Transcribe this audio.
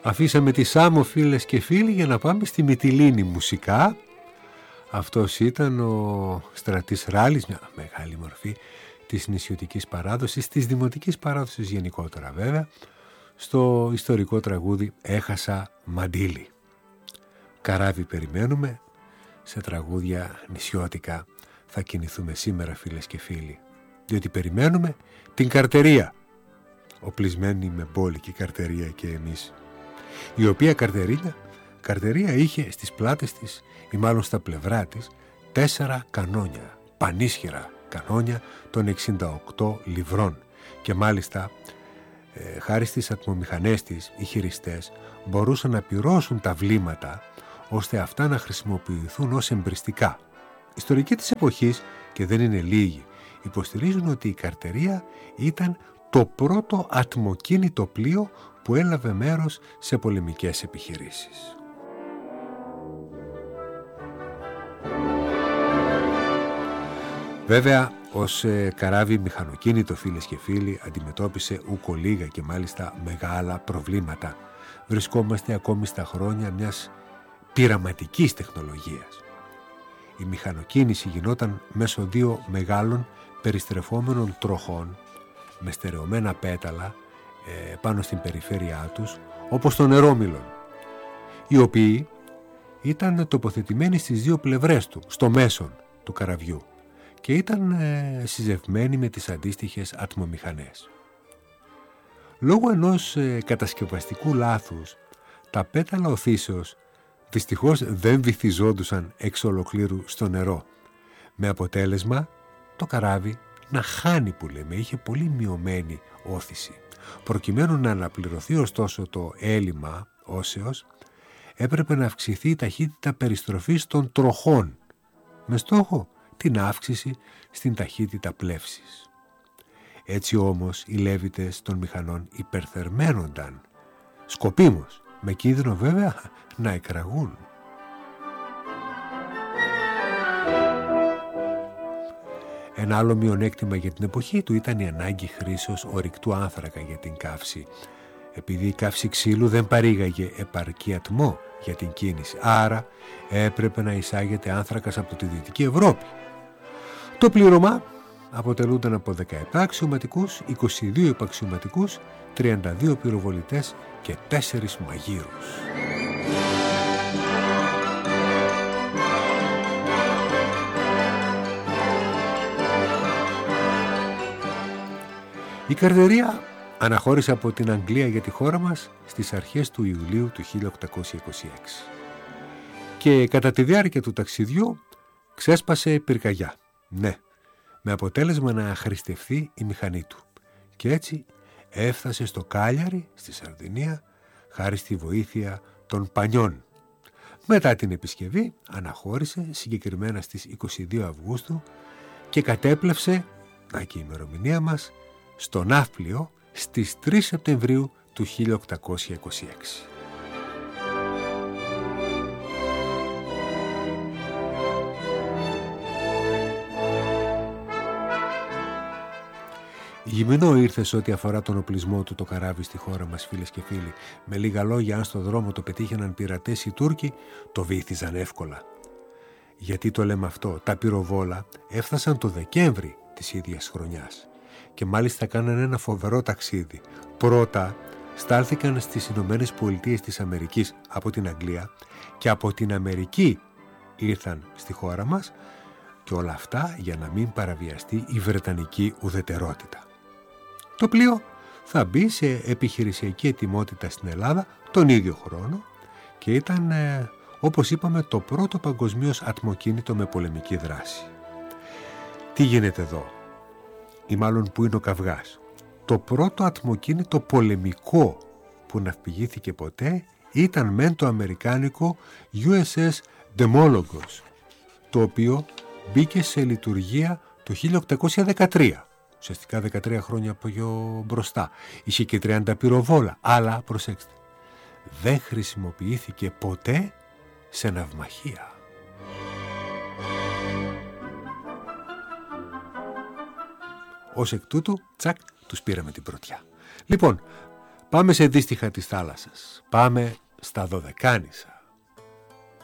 Αφήσαμε τη Σάμο, φίλες και φίλοι, για να πάμε στη Μυτιλήνη μουσικά. Αυτός ήταν ο Στρατής Ράλης, μια μεγάλη μορφή της νησιωτικής παράδοσης, της δημοτικής παράδοσης γενικότερα βέβαια, στο ιστορικό τραγούδι «Έχασα μαντίλι». Καράβι περιμένουμε, σε τραγούδια νησιώτικα θα κινηθούμε σήμερα, φίλες και φίλοι, διότι περιμένουμε την καρτερία, οπλισμένη με μπόλικη καρτερία και εμείς, η οποία καρτερία είχε στις πλάτες της ή μάλλον στα πλευρά της 4 κανόνια, πανίσχυρα κανόνια των 68 λιβρών, και μάλιστα χάρη στις ατμομηχανές της οι χειριστές μπορούσαν να πυρώσουν τα βλήματα ώστε αυτά να χρησιμοποιηθούν ως εμπριστικά. Ιστορικοί της εποχής, και δεν είναι λίγοι, υποστηρίζουν ότι η καρτερία ήταν το πρώτο ατμοκίνητο πλοίο που έλαβε μέρος σε πολεμικές επιχειρήσεις. Βέβαια, ως καράβι μηχανοκίνητο, φίλες και φίλοι, αντιμετώπισε ούκο λίγα και μάλιστα μεγάλα προβλήματα. Βρισκόμαστε ακόμη στα χρόνια μιας πειραματικής τεχνολογίας. Η μηχανοκίνηση γινόταν μέσω 2 μεγάλων περιστρεφόμενων τροχών με στερεωμένα πέταλα πάνω στην περιφέρειά τους, όπως των νερόμυλων, οι οποίοι ήταν τοποθετημένοι στις 2 πλευρές του, στο μέσον του καραβιού, και ήταν συζευμένοι με τις αντίστοιχες ατμομηχανές. Λόγω ενός κατασκευαστικού λάθους, τα πέταλα οθήσεως δυστυχώς δεν βυθιζόντουσαν εξ ολοκλήρου στο νερό, με αποτέλεσμα το καράβι να χάνει, που λέμε, είχε πολύ μειωμένη όθηση. Προκειμένου να αναπληρωθεί ωστόσο το έλλειμμα όσεως, έπρεπε να αυξηθεί η ταχύτητα περιστροφής των τροχών, με στόχο την αύξηση στην ταχύτητα πλεύσης. Έτσι όμως οι λέβητες των μηχανών υπερθερμαίνονταν σκοπίμως, με κίνδυνο βέβαια να εκραγούν. Ένα άλλο μειονέκτημα για την εποχή του ήταν η ανάγκη χρήσεως ορυκτού άνθρακα για την καύση, επειδή η καύση ξύλου δεν παρήγαγε επαρκή ατμό για την κίνηση, άρα έπρεπε να εισάγεται άνθρακας από τη Δυτική Ευρώπη. Το πλήρωμα αποτελούνταν από 17 αξιωματικούς, 22 υπαξιωματικούς, 32 πυροβολητές και 4 μαγείρους. Η καρτερία αναχώρησε από την Αγγλία για τη χώρα μας στις αρχές του Ιουλίου του 1826 και κατά τη διάρκεια του ταξιδιού ξέσπασε πυρκαγιά. Ναι, με αποτέλεσμα να αχρηστευθεί η μηχανή του, και έτσι έφτασε στο Κάλιαρι, στη Σαρδινία, χάρη στη βοήθεια των Πανιών. Μετά την επισκευή αναχώρησε συγκεκριμένα στις 22 Αυγούστου και κατέπλευσε, να και η ημερομηνία μας, στο Ναύπλιο στις 3 Σεπτεμβρίου του 1826. Γυμνό ήρθε σε ό,τι αφορά τον οπλισμό του το καράβι στη χώρα μας, φίλες και φίλοι. Με λίγα λόγια, αν στο δρόμο το πετύχαιναν πειρατές οι Τούρκοι, το βύθιζαν εύκολα. Γιατί το λέμε αυτό? Τα πυροβόλα έφτασαν το Δεκέμβρη της ίδιας χρονιάς και μάλιστα κάνανε ένα φοβερό ταξίδι. Πρώτα στάλθηκαν στις Ηνωμένες Πολιτείες της Αμερικής από την Αγγλία και από την Αμερική ήρθαν στη χώρα μας, και όλα αυτά για να μην παραβιαστεί η βρετανική ουδετερότητα. Το πλοίο θα μπει σε επιχειρησιακή ετοιμότητα στην Ελλάδα τον ίδιο χρόνο και ήταν, όπως είπαμε, το πρώτο παγκοσμίως ατμοκίνητο με πολεμική δράση. Τι γίνεται εδώ, ή μάλλον που είναι ο καυγάς? Το πρώτο ατμοκίνητο πολεμικό που ναυπηγήθηκε ποτέ ήταν μεν το αμερικάνικο USS Demologos, το οποίο μπήκε σε λειτουργία το 1813, ουσιαστικά 13 χρόνια από μπροστά. Είχε και 30 πυροβόλα, αλλά προσέξτε, δεν χρησιμοποιήθηκε ποτέ σε ναυμαχία. Ως εκ τούτου, τσακ, τους πήραμε την πρωτιά. Λοιπόν, Πάμε σε δύστιχα της θάλασσας. Πάμε στα Δωδεκάνησα.